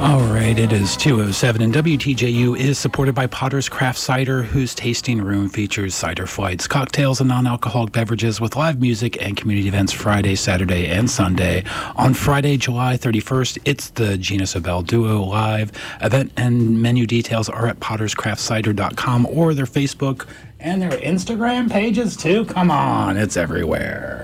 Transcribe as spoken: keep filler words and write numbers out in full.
All right, it is two oh seven, and W T J U is supported by Potter's Craft Cider, whose tasting room features cider flights, cocktails, and non-alcoholic beverages with live music and community events Friday, Saturday, and Sunday. On Friday, July thirty-first, it's the Gina Sobel Duo Live. Event and menu details are at potters craft cider dot com or their Facebook and their Instagram pages, too. Come on, it's everywhere.